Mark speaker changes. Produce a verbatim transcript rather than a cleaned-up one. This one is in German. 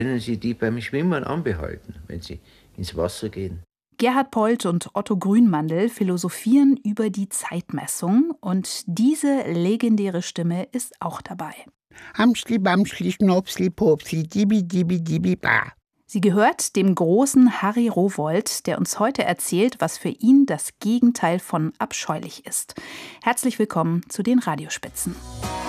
Speaker 1: Können Sie die beim Schwimmen anbehalten, wenn Sie ins Wasser gehen?
Speaker 2: Gerhard Polt und Otto Grünmandl philosophieren über die Zeitmessung und diese legendäre Stimme ist auch dabei.
Speaker 3: Hamschli, Bamschli, Schnopsli, Popsli, Dibi, Dibi, Dibi, Ba.
Speaker 2: Sie gehört dem großen Harry Rowohlt, der uns heute erzählt, was für ihn das Gegenteil von abscheulich ist. Herzlich willkommen zu den Radiospitzen.